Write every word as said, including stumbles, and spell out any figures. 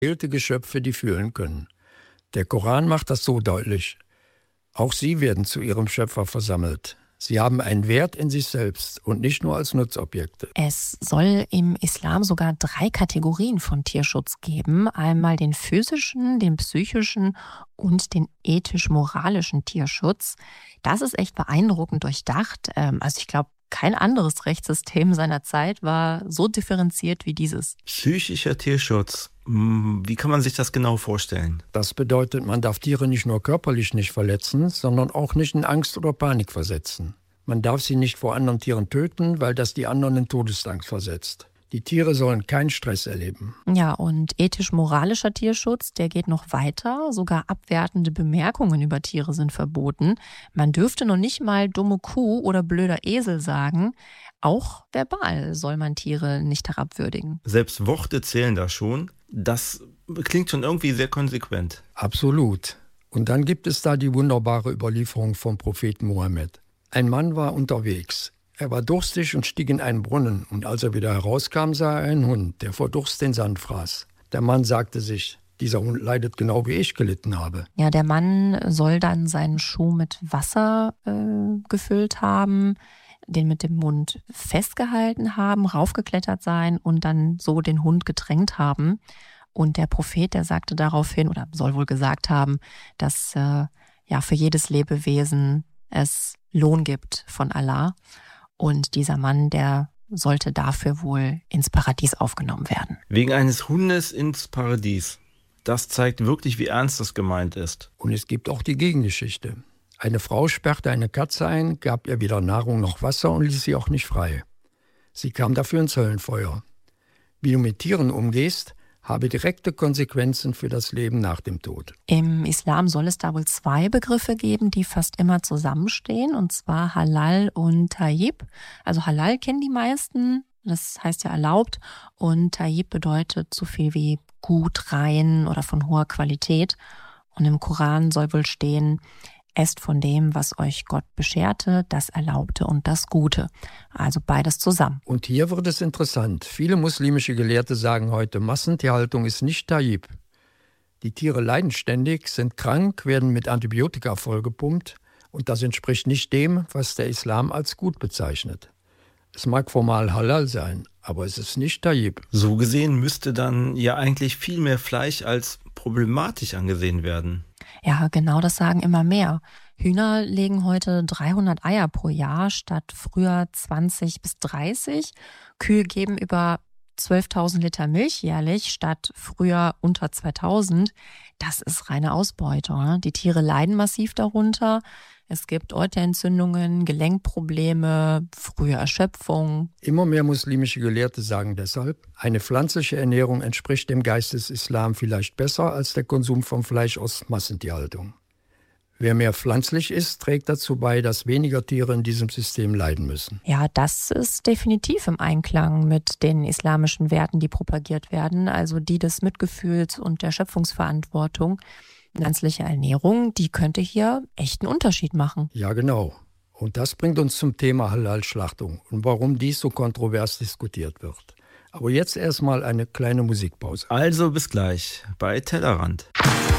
gewählte Geschöpfe, die fühlen können. Der Koran macht das so deutlich. Auch sie werden zu ihrem Schöpfer versammelt. Sie haben einen Wert in sich selbst und nicht nur als Nutzobjekte. Es soll im Islam sogar drei Kategorien von Tierschutz geben. Einmal den physischen, den psychischen und den ethisch-moralischen Tierschutz. Das ist echt beeindruckend durchdacht. Also ich glaube, kein anderes Rechtssystem seiner Zeit war so differenziert wie dieses. Psychischer Tierschutz. Wie kann man sich das genau vorstellen? Das bedeutet, man darf Tiere nicht nur körperlich nicht verletzen, sondern auch nicht in Angst oder Panik versetzen. Man darf sie nicht vor anderen Tieren töten, weil das die anderen in Todesangst versetzt. Die Tiere sollen keinen Stress erleben. Ja, und ethisch-moralischer Tierschutz, der geht noch weiter. Sogar abwertende Bemerkungen über Tiere sind verboten. Man dürfte noch nicht mal dumme Kuh oder blöder Esel sagen. Auch verbal soll man Tiere nicht herabwürdigen. Selbst Worte zählen da schon. Das klingt schon irgendwie sehr konsequent. Absolut. Und dann gibt es da die wunderbare Überlieferung vom Propheten Mohammed. Ein Mann war unterwegs. Er war durstig und stieg in einen Brunnen. Und als er wieder herauskam, sah er einen Hund, der vor Durst den Sand fraß. Der Mann sagte sich, dieser Hund leidet genau wie ich gelitten habe. Ja, der Mann soll dann seinen Schuh mit Wasser äh, gefüllt haben, den mit dem Mund festgehalten haben, raufgeklettert sein und dann so den Hund getränkt haben. Und der Prophet, der sagte daraufhin, oder soll wohl gesagt haben, dass äh, ja für jedes Lebewesen es Lohn gibt von Allah. Und dieser Mann, der sollte dafür wohl ins Paradies aufgenommen werden. Wegen eines Hundes ins Paradies. Das zeigt wirklich, wie ernst das gemeint ist. Und es gibt auch die Gegengeschichte. Eine Frau sperrte eine Katze ein, gab ihr weder Nahrung noch Wasser und ließ sie auch nicht frei. Sie kam dafür ins Höllenfeuer. Wie du mit Tieren umgehst, habe direkte Konsequenzen für das Leben nach dem Tod. Im Islam soll es da wohl zwei Begriffe geben, die fast immer zusammenstehen, und zwar Halal und Tayyib. Also Halal kennen die meisten, das heißt ja erlaubt, und Tayyib bedeutet so viel wie gut, rein oder von hoher Qualität. Und im Koran soll wohl stehen, esst von dem, was euch Gott bescherte, das Erlaubte und das Gute. Also beides zusammen. Und hier wird es interessant. Viele muslimische Gelehrte sagen heute, Massentierhaltung ist nicht Tayyib. Die Tiere leiden ständig, sind krank, werden mit Antibiotika vollgepumpt und das entspricht nicht dem, was der Islam als gut bezeichnet. Es mag formal halal sein, aber es ist nicht Tayyib. So gesehen müsste dann ja eigentlich viel mehr Fleisch als problematisch angesehen werden. Ja, genau, das sagen immer mehr. Hühner legen heute dreihundert Eier pro Jahr statt früher zwanzig bis dreißig. Kühe geben über zwölftausend Liter Milch jährlich statt früher unter zweitausend. Das ist reine Ausbeutung. Die Tiere leiden massiv darunter. Es gibt Euterentzündungen, Gelenkprobleme, frühe Erschöpfung. Immer mehr muslimische Gelehrte sagen deshalb, eine pflanzliche Ernährung entspricht dem Geist des Islam vielleicht besser als der Konsum von Fleisch aus Massentierhaltung. Wer mehr pflanzlich isst, trägt dazu bei, dass weniger Tiere in diesem System leiden müssen. Ja, das ist definitiv im Einklang mit den islamischen Werten, die propagiert werden, also die des Mitgefühls und der Schöpfungsverantwortung. Pflanzliche Ernährung, die könnte hier echt einen Unterschied machen. Ja, genau. Und das bringt uns zum Thema Halal-Schlachtung und warum dies so kontrovers diskutiert wird. Aber jetzt erstmal eine kleine Musikpause. Also bis gleich bei Tellerrand.